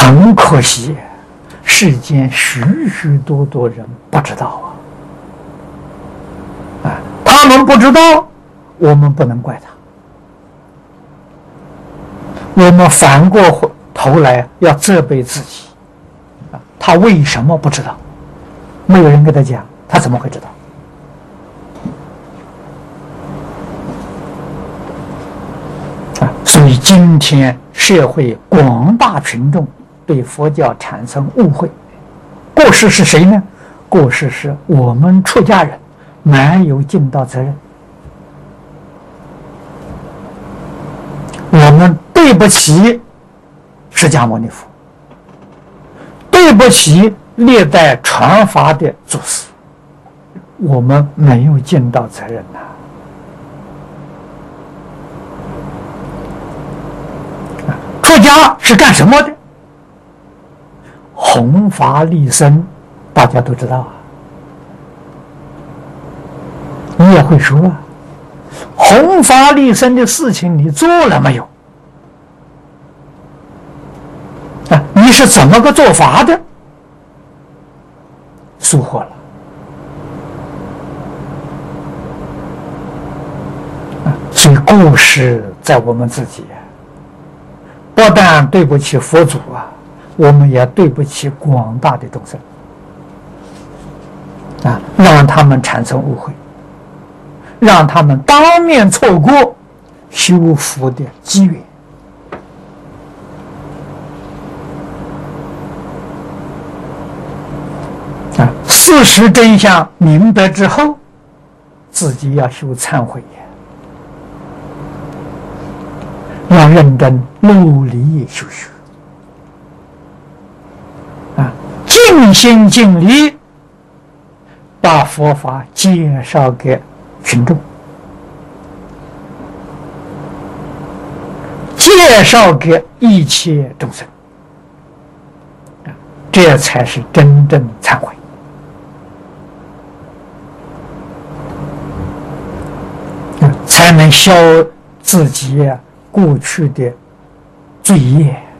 很可惜，世间许许多多人不知道他们不知道，我们不能怪他，我们反过头来要责备自己他为什么不知道？没有人跟他讲，他怎么会知道？所以今天社会广大群众对佛教产生误会，过失是谁呢？过失是我们出家人没有尽到责任，我们对不起释迦牟尼佛，对不起历代传法的祖师，我们没有尽到责任呐。出家是干什么的？弘法利生，大家都知道你也会说弘法利生的事情你做了没有？你是怎么个做法的？疏忽了。所以过失在我们自己不但对不起佛祖我们也对不起广大的众生让他们产生误会，让他们当面错过修福的机缘事实真相明白之后，自己要修忏悔要认真努力修学尽心尽力把佛法介绍给群众，介绍给一切众生这才是真正忏悔才能消自己过去的罪业